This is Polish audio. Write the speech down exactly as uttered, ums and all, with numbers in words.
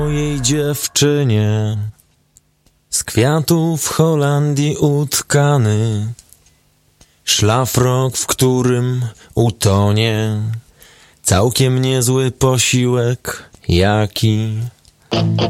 Mojej dziewczynie z kwiatów w Holandii utkany szlafrok, w którym utonie całkiem niezły posiłek, jaki